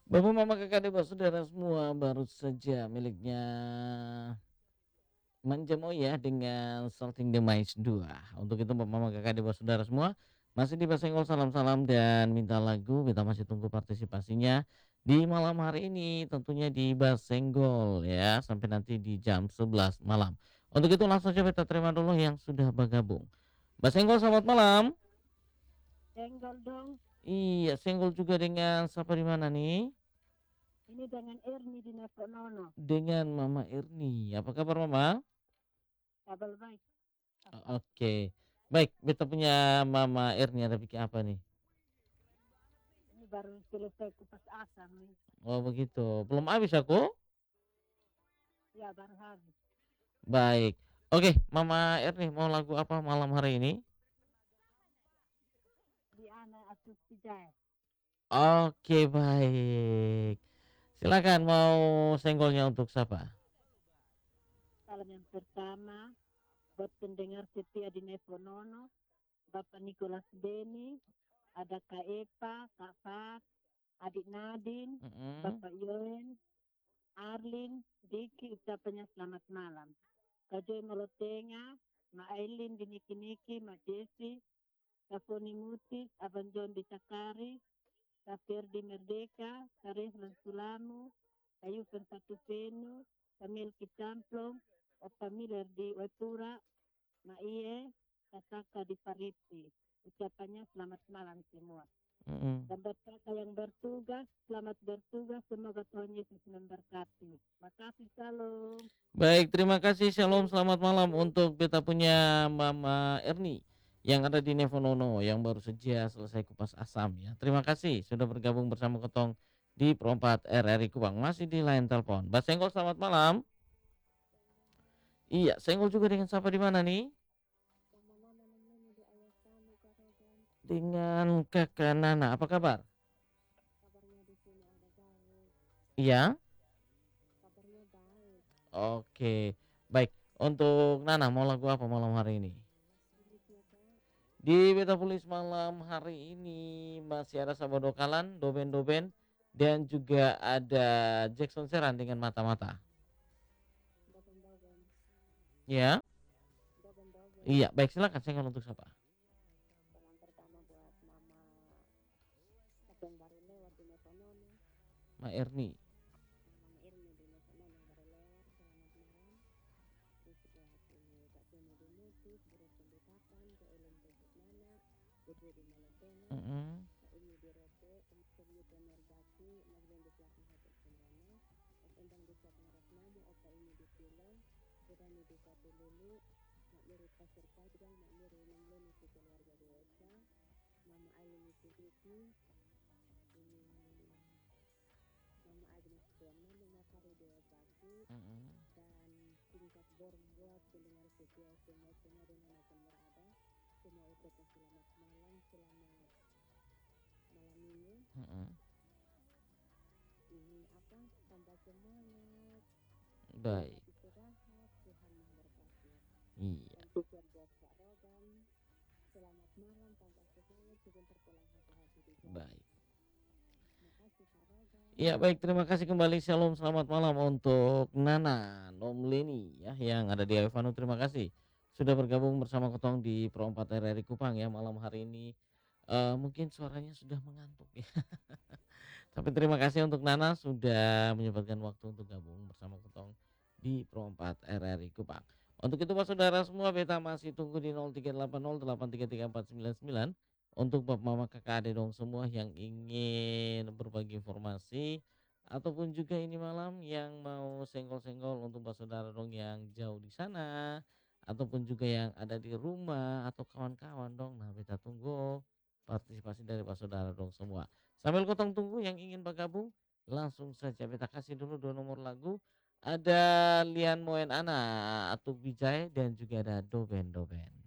Bapak, mama, kakak, adik, saudara semua baru saja miliknya Manja ya dengan Salting the Mais 2. Untuk itu Bapak, mama, kakak, adik, saudara semua masih di Basenggol salam-salam dan minta lagu, kita masih tunggu partisipasinya di malam hari ini tentunya di Basenggol ya sampai nanti di jam 11 malam. Untuk itu langsung saja kita terima dulu yang sudah bergabung. Basenggol selamat malam. Senggol dong. Iya, senggol juga dengan siapa di mana nih? Ini dengan Erni di Neponono. Dengan Mama Irni. Apa kabar Mama? Kabar baik. Oke. Baik, beta punya Mama Erni ada bikin apa nih? Ini baru selesai kupas asam nih. Oh begitu. Belum habis aku? Ya baru habis. Baik. Oke, Mama Erni mau lagu apa malam hari ini? Di anak asuh Pijay. Oke, baik. Silakan mau senggolnya untuk siapa? Salam yang pertama buat pendengar setia di Neponono, Bapak Nicholas Beni, ada Kak Epa, Kak Fat, Adik Nadine, Mm-mm. Bapak Yoen, Arlin, Diki ucapannya selamat malam. Kak Joy Molotenga, Ma Aileen di Niki Niki, Ma Jesse, Kafoni Mutis, Abang John di Cakari, Kafir di Merdeka, Karehlan Sulamu, Ayusan Satu Venu, Kamil Kicamplong, Opa Miller di Wepura, Maiye, Kasaka di Pariti. Ucapannya selamat malam semua. Mm-mm. Dan buat kakak yang bertugas, selamat bertugas. Semoga Tuhan Yesus memberkati. Makasih, salam. Baik, terima kasih. Shalom, selamat malam untuk beta punya Mama Erni yang ada di Nevonono yang baru saja selesai kupas asam ya. Terima kasih sudah bergabung bersama Ketong di Perompat RRI Kupang. Masih di line telepon. Mbak Senggol, selamat malam. Iya, Senggol juga dengan siapa di mana nih? Dengan Kakak Nana. Apa kabar? Kabarnya di sini ada baik. Iya. Kabarnya baik. Oke. Baik. Untuk Nana mau lagu apa malam hari ini? Begitu Kak. Di Metapolis malam hari ini masih ada Sabado Kalan, Doben-Doben, dan juga ada Jackson Seran dengan mata-mata. Doben-doben. Ya, Doben-doben. iya, baik silakan saya untuk siapa? Salam pertama buat Mama yang baru lewat di Neponono. Ma Erni. Mama Irma di Neponono yang baru lewat. Selamat malam. Terus buat ini Kak Tony di Mutis, Biro Pendekatan, Kak Ellen Bebek Nana, Bebe di Malotena, Mm-mm. Kak Imi di Rote, Interview Penerjati, Mas Ben di Pelatih Hotel Sendana, Mas Endang di Siap Narasnamu, Oka Ini di Silong, Kirani di Katululu, Mak Miri Pasir Pajang, Mak Miri Nemleni di Keluarga Dewasa, Mama Aini di Tidiki, ini Mama Agnes Tuana, Mama Kari Dewa Bakti, Mm-mm. dan tingkat borong buat pendengar setia semua dengan akan berada. Semua ucapkan selamat malam, selamat malam ini. Mm-mm. Ini apa? Tambah semangat, Baik. selamat istirahat, Tuhan memberkati. Iya. Dan tujuan buat Kak Rogan, selamat malam, tambah semangat, sebentar pulang hati-hati di jalan. Baik. Makasih Kak Rogan. Iya baik, terima kasih kembali. Shalom, selamat malam untuk Nana Nom Leni ya yang ada di Avanu. Terima kasih sudah bergabung bersama Ketong di Pro 4 RRI Kupang ya malam hari ini. Mungkin suaranya sudah mengantuk ya. Tapi terima kasih untuk Nana sudah menyempatkan waktu untuk gabung bersama Ketong di Pro 4 RRI Kupang. Untuk itu Pak Saudara semua beta masih tunggu di 0380833499 untuk Bapak Mama Kakak Ade dong semua yang ingin berbagi informasi ataupun juga ini malam yang mau senggol-senggol untuk Pak Saudara dong yang jauh di sana ataupun juga yang ada di rumah atau kawan-kawan dong. Nah, beta tunggu partisipasi dari Pak Saudara dong semua. Sambil kotong tunggu yang ingin bergabung, langsung saja beta kasih dulu dua nomor lagu. Ada Lian Moen Ana, Atuk Bijay dan juga ada Doben Doben.